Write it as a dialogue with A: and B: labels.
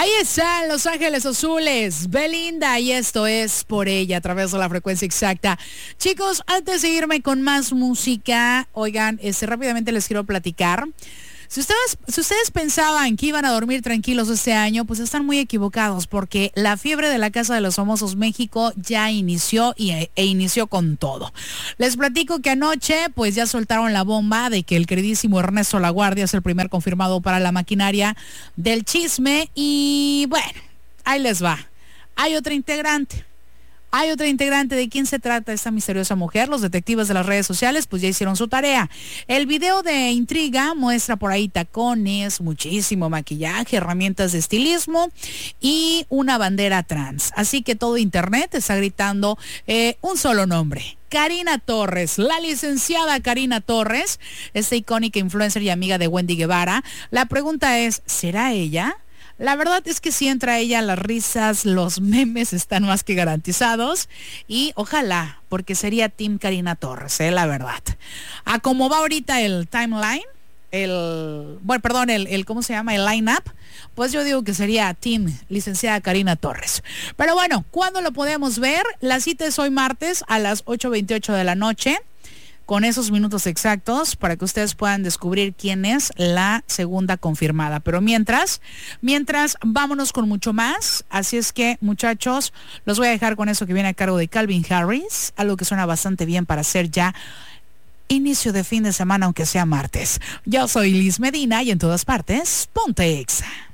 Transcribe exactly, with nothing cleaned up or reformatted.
A: Ahí están Los Ángeles Azules, Belinda, y esto es Por Ella a través de la frecuencia exacta. Chicos, antes de irme con más música, oigan, este, rápidamente les quiero platicar. Si ustedes, si ustedes pensaban que iban a dormir tranquilos este año, pues están muy equivocados, porque la fiebre de la Casa de los Famosos México ya inició y, e inició con todo. Les platico que anoche pues ya soltaron la bomba de que el queridísimo Ernesto Laguardia es el primer confirmado para la maquinaria del chisme y bueno, ahí les va. Hay otra integrante. Hay otra integrante. ¿De quién se trata esta misteriosa mujer? Los detectives de las redes sociales pues ya hicieron su tarea. El video de intriga muestra por ahí tacones, muchísimo maquillaje, herramientas de estilismo y una bandera trans. Así que todo internet está gritando eh, un solo nombre: Karina Torres, la licenciada Karina Torres, esta icónica influencer y amiga de Wendy Guevara. La pregunta es, ¿será ella? La verdad es que si entra ella, las risas, los memes están más que garantizados y ojalá, porque sería Team Karina Torres, eh, la verdad. A como va ahorita el timeline, el, bueno, perdón, el, el ¿cómo se llama? El line-up, pues yo digo que sería Team licenciada Karina Torres. Pero bueno, ¿cuándo lo podemos ver? La cita es hoy martes a las ocho veintiocho de la noche. Con esos minutos exactos para que ustedes puedan descubrir quién es la segunda confirmada. Pero mientras, mientras, vámonos con mucho más. Así es que, muchachos, los voy a dejar con eso que viene a cargo de Calvin Harris, algo que suena bastante bien para hacer ya inicio de fin de semana, aunque sea martes. Yo soy Liz Medina y en todas partes, ponte Exa.